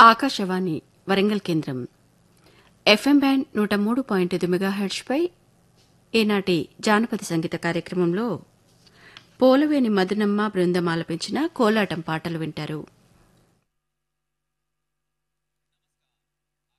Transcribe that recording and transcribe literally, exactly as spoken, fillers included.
ఆకాశవాణి వరంగల్ కేంద్రం FM band నూట మూడు పాయింట్ ఐదు మెగాహెర్ట్జ్పై ఈనాటి జానపద సంగీత కార్యక్రమంలో పోలవేని మదనమ్మ బృందం ఆలపించిన కోలాటం పాటలు వింటారు.